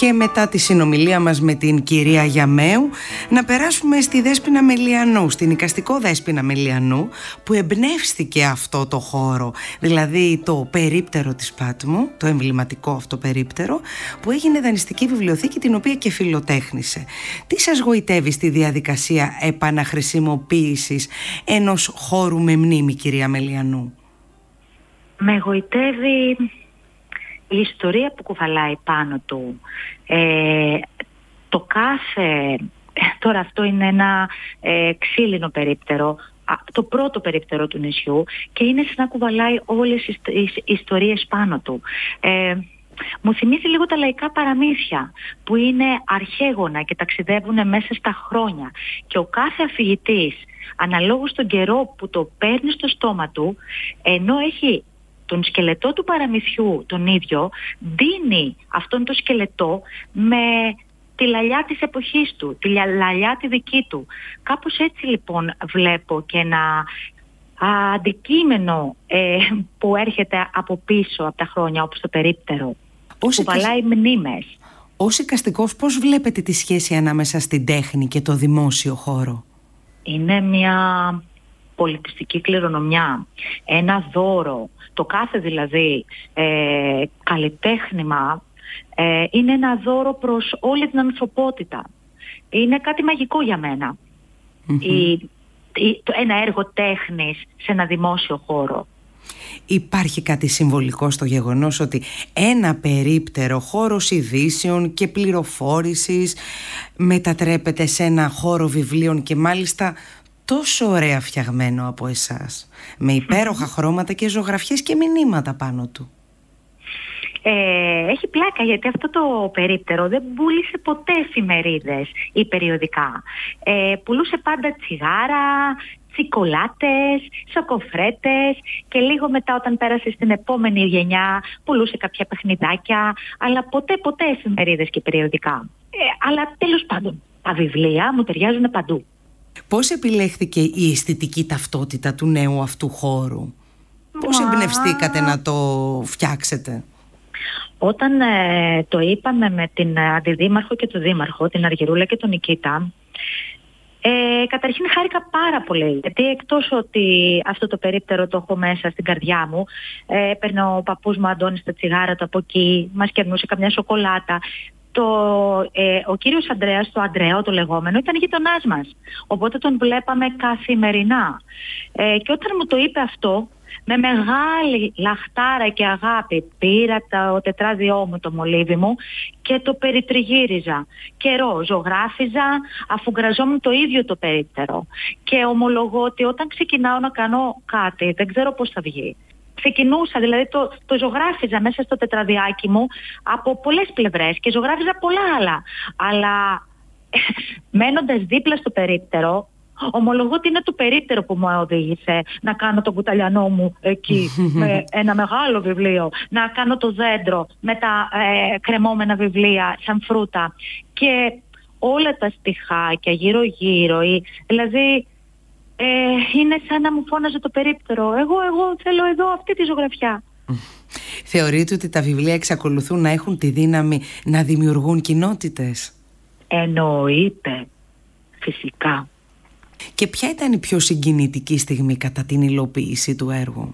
Και μετά τη συνομιλία μας με την κυρία Γιαμαίου, να περάσουμε στη Δέσποινα Μελιανού, στην εικαστικό Δέσποινα Μελιανού, που εμπνεύστηκε αυτό το χώρο, δηλαδή το περίπτερο της Πάτμου, το εμβληματικό αυτό περίπτερο, που έγινε δανειστική βιβλιοθήκη, την οποία και φιλοτέχνησε. Τι σας γοητεύει στη διαδικασία επαναχρησιμοποίησης ενός χώρου με μνήμη, κυρία Μελιανού? Με γοητεύει η ιστορία που κουβαλάει πάνω του. Το κάθε... Τώρα αυτό είναι ένα ξύλινο περίπτερο, το πρώτο περίπτερο του νησιού, και είναι σαν να κουβαλάει όλες τις ιστορίες πάνω του. Μου θυμίζει λίγο τα λαϊκά παραμύθια, που είναι αρχαίγωνα και ταξιδεύουν μέσα στα χρόνια, και ο κάθε αφηγητής, αναλόγως στον καιρό που το παίρνει στο στόμα του, ενώ έχει τον σκελετό του παραμυθιού τον ίδιο, δίνει αυτόν το σκελετό με τη λαλιά της εποχής του, τη λαλιά τη δική του. Κάπως έτσι λοιπόν βλέπω και ένα αντικείμενο που έρχεται από πίσω από τα χρόνια, όπως το περίπτερο, που βαλάει μνήμες. Ως εικαστικός, πώς βλέπετε τη σχέση ανάμεσα στην τέχνη και το δημόσιο χώρο? Είναι μια πολιτιστική κληρονομιά, ένα δώρο. Το κάθε δηλαδή καλλιτέχνημα είναι ένα δώρο προς όλη την ανθρωπότητα. Είναι κάτι μαγικό για μένα. Ένα έργο τέχνης σε ένα δημόσιο χώρο. Υπάρχει κάτι συμβολικό στο γεγονός ότι ένα περίπτερο, χώρος ειδήσεων και πληροφόρησης, μετατρέπεται σε ένα χώρο βιβλίων, και μάλιστα τόσο ωραία φτιαγμένο από εσάς, με υπέροχα χρώματα και ζωγραφιές και μηνύματα πάνω του. Έχει πλάκα, γιατί αυτό το περίπτερο δεν πούλησε ποτέ εφημερίδες ή περιοδικά. Πουλούσε πάντα τσιγάρα, τσικολάτες, σοκοφρέτες, και λίγο μετά, όταν πέρασε στην επόμενη γενιά, πουλούσε κάποια παιχνιδάκια, αλλά ποτέ εφημερίδες και περιοδικά. Αλλά τέλος πάντων, τα βιβλία μου ταιριάζουν παντού. Πώς επιλέχθηκε η αισθητική ταυτότητα του νέου αυτού χώρου? Πώς εμπνευστήκατε να το φτιάξετε? Όταν το είπαμε με την αντιδήμαρχο και τον δήμαρχο, την Αργυρούλα και τον Νικήτα, καταρχήν χάρηκα πάρα πολύ, γιατί εκτός ότι αυτό το περίπτερο το έχω μέσα στην καρδιά μου, έπαιρνε ο παππούς μου Αντώνης τα τσιγάρα του από εκεί, μας κερνούσε καμιά σοκολάτα. Ο κύριος Ανδρέας, το Ανδρέο το λεγόμενο, ήταν γειτονάς μας, οπότε τον βλέπαμε καθημερινά. Και όταν μου το είπε αυτό, με μεγάλη λαχτάρα και αγάπη πήρα το τετράδιό μου, το μολύβι μου, και το περιτριγύριζα. Καιρό ζωγράφιζα, αφού γκραζόμουν το ίδιο το περίπτερο. Και ομολογώ ότι όταν ξεκινάω να κάνω κάτι, δεν ξέρω πώς θα βγει. Ξεκινούσα, δηλαδή το ζωγράφιζα μέσα στο τετραδιάκι μου από πολλές πλευρές και ζωγράφιζα πολλά άλλα. Αλλά μένοντας δίπλα στο περίπτερο, ομολογώ ότι είναι το περίπτερο που μου οδήγησε να κάνω τον κουταλιανό μου εκεί με ένα μεγάλο βιβλίο, να κάνω το δέντρο με τα κρεμόμενα βιβλία σαν φρούτα και όλα τα στιχάκια γύρω-γύρω. Δηλαδή είναι σαν να μου φώναζε το περίπτερο. Εγώ θέλω εδώ αυτή τη ζωγραφιά. Θεωρείτε ότι τα βιβλία εξακολουθούν να έχουν τη δύναμη να δημιουργούν κοινότητες? Εννοείται. Φυσικά. Και ποια ήταν η πιο συγκινητική στιγμή κατά την υλοποίηση του έργου?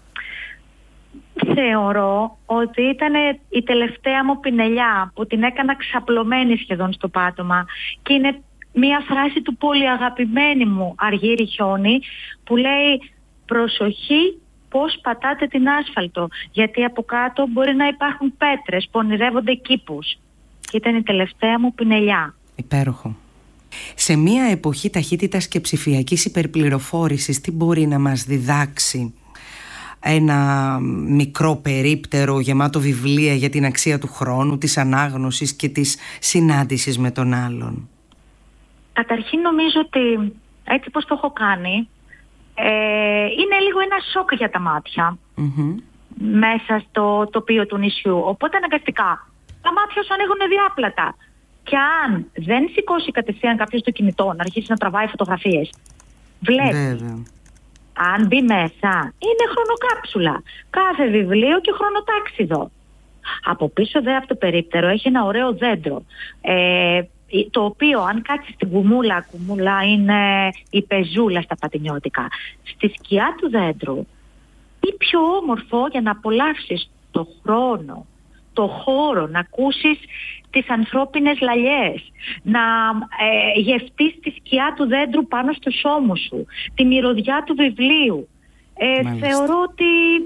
Θεωρώ ότι ήταν η τελευταία μου πινελιά, που την έκανα ξαπλωμένη σχεδόν στο πάτωμα, και είναι μία φράση του πολύ αγαπημένη μου Αργύρη Χιόνι, που λέει «Προσοχή πώς πατάτε την άσφαλτο, γιατί από κάτω μπορεί να υπάρχουν πέτρες που ονειρεύονται κήπους». Και ήταν η τελευταία μου πινελιά. Υπέροχο. Σε μια εποχή ταχύτητας και ψηφιακής υπερπληροφόρησης, τι μπορεί να μας διδάξει ένα μικρό περίπτερο γεμάτο βιβλία για την αξία του χρόνου, της ανάγνωσης και της συνάντησης με τον άλλον? Καταρχήν νομίζω ότι έτσι πως το έχω κάνει, είναι λίγο ένα σοκ για τα μάτια μέσα στο τοπίο του νησιού. Οπότε αναγκαστικά τα μάτια σου ανοίγουν διάπλατα. Και αν δεν σηκώσει κατευθείαν κάποιος το κινητό να αρχίσει να τραβάει φωτογραφίες, βλέπει. Αν μπει μέσα, είναι χρονοκάψουλα. Κάθε βιβλίο και χρονοτάξιδο. Από πίσω δε από το περίπτερο έχει ένα ωραίο δέντρο, το οποίο αν κάτσεις στην κουμούλα είναι η πεζούλα στα πατηνιώτικα. Στη σκιά του δέντρου, τι πιο όμορφο για να απολαύσεις το χρόνο, το χώρο, να ακούσεις τις ανθρώπινες λαλιές, να γευτείς τη σκιά του δέντρου πάνω στους ώμους σου, τη μυρωδιά του βιβλίου. Θεωρώ ότι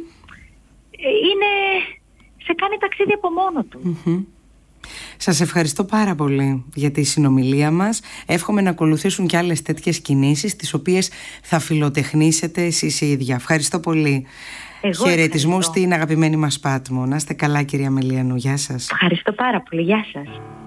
σε κάνει ταξίδι από μόνο του. Σας ευχαριστώ πάρα πολύ για τη συνομιλία μας. Εύχομαι να ακολουθήσουν και άλλες τέτοιες κινήσεις, τις οποίες θα φιλοτεχνήσετε εσείς οι ίδια. Ευχαριστώ πολύ. Χαιρετισμού στην αγαπημένη μας Πάτμο. Να είστε καλά, κυρία Μελιανού. Γεια σας. Ευχαριστώ πάρα πολύ. Γεια σας.